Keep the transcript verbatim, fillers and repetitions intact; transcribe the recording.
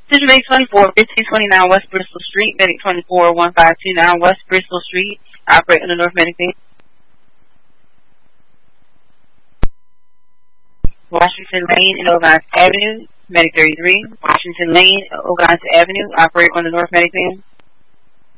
Decision Medic twenty-four, fifteen twenty-nine West Bristol Street, Medic twenty-four, fifteen twenty-nine West Bristol Street, operate under North Medic team. Washington Lane and Ogans Avenue, Medic thirty-three. Washington Lane, Ogans Avenue, operate on the North Medic team.